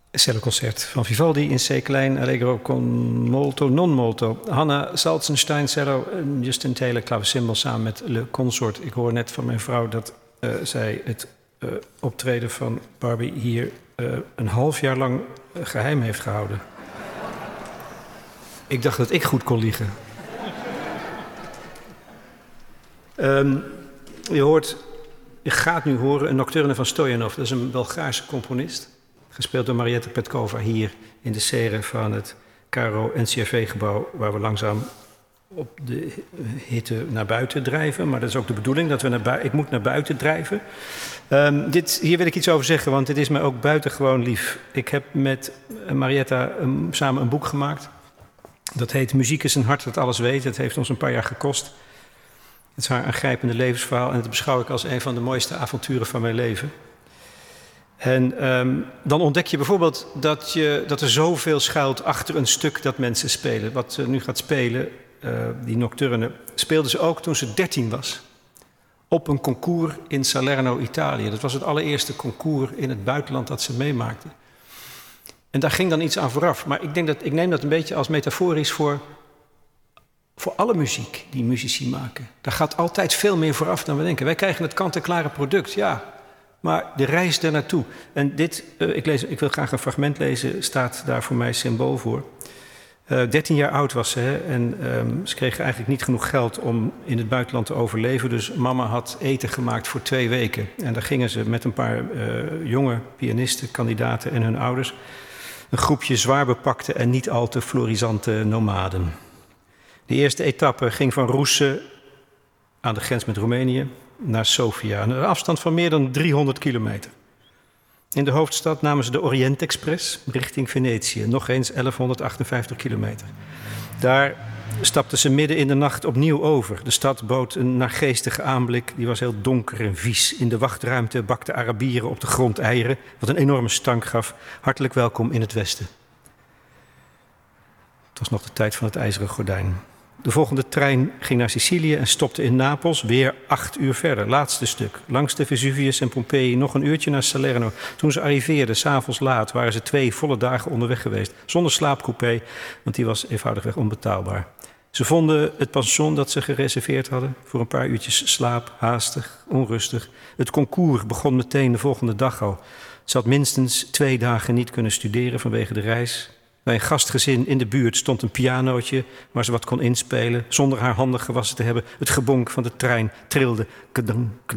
celloconcert van Vivaldi in C klein, Allegro con molto non molto. Hanna Salzenstein cello, Justin Taylor klavecimbal samen met Le Consort. Ik hoor net van mijn vrouw dat zij het optreden van Barbie hier een half jaar lang geheim heeft gehouden. Ik dacht dat ik goed kon liegen. Je gaat nu horen een nocturne van Stoyanov. Dat is een Bulgaarse componist. Gespeeld door Marietta Petkova hier in de serre van het KRO-NCRV-gebouw... waar we langzaam op de hitte naar buiten drijven. Maar dat is ook de bedoeling, dat ik moet naar buiten drijven. Hier wil ik iets over zeggen, want dit is mij ook buitengewoon lief. Ik heb met Marietta samen een boek gemaakt. Dat heet Muziek is een hart dat alles weet. Het heeft ons een paar jaar gekost. Het is haar aangrijpende levensverhaal en dat beschouw ik als een van de mooiste avonturen van mijn leven. En dan ontdek je bijvoorbeeld dat er zoveel schuilt achter een stuk dat mensen spelen. Wat ze nu gaat spelen, die nocturne, speelde ze ook toen ze 13 was. Op een concours in Salerno, Italië. Dat was het allereerste concours in het buitenland dat ze meemaakte. En daar ging dan iets aan vooraf. Maar ik neem dat een beetje als metaforisch voor alle muziek die muzici maken. Daar gaat altijd veel meer vooraf dan we denken. Wij krijgen het kant-en-klare product, ja. Maar de reis daar naartoe. En dit, ik wil graag een fragment lezen, staat daar voor mij symbool voor. 13 jaar oud was ze, hè, en ze kregen eigenlijk niet genoeg geld om in het buitenland te overleven. Dus mama had eten gemaakt voor 2 weken. En daar gingen ze met een paar jonge pianisten, kandidaten en hun ouders. Een groepje zwaar bepakte en niet al te florisante nomaden. De eerste etappe ging van Russe aan de grens met Roemenië naar Sofia. Een afstand van meer dan 300 kilometer. In de hoofdstad namen ze de Orient Express richting Venetië. Nog eens 1158 kilometer. Daar stapten ze midden in de nacht opnieuw over. De stad bood een naargeestige aanblik. Die was heel donker en vies. In de wachtruimte bakten Arabieren op de grond eieren, wat een enorme stank gaf. Hartelijk welkom in het Westen. Het was nog de tijd van het ijzeren gordijn. De volgende trein ging naar Sicilië en stopte in Napels, weer 8 uur verder. Laatste stuk. Langs de Vesuvius en Pompeii nog een uurtje naar Salerno. Toen ze arriveerden, 's avonds laat, waren ze 2 volle dagen onderweg geweest. Zonder slaapcoupé, want die was eenvoudigweg onbetaalbaar. Ze vonden het pension dat ze gereserveerd hadden voor een paar uurtjes slaap, haastig, onrustig. Het concours begon meteen de volgende dag al. Ze had minstens 2 dagen niet kunnen studeren vanwege de reis. Bij een gastgezin in de buurt stond een pianootje waar ze wat kon inspelen, zonder haar handen gewassen te hebben. Het gebonk van de trein trilde. Kedang,